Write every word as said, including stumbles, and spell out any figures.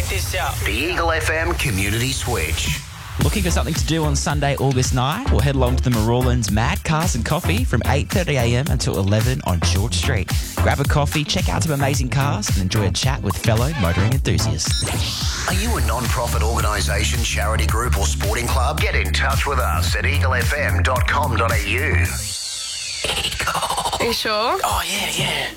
Check this out. The Eagle F M Community Switch. Looking for something to do on Sunday, August ninth? Well, head along to the Marawlan's Mad Cars and Coffee from eight thirty a m until eleven on George Street. Grab a coffee, check out some amazing cars and enjoy a chat with fellow motoring enthusiasts. Are you a non-profit organisation, charity group or sporting club? Get in touch with us at eagle f m dot com dot a u. Are you sure? Oh, yeah, yeah.